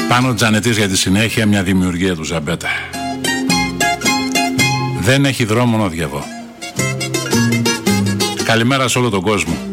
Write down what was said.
Πάνω Τζανετής για τη συνέχεια, μια δημιουργία του Ζαμπέτα. Δεν έχει δρόμο να διαβώ. Καλημέρα σε όλο τον κόσμο.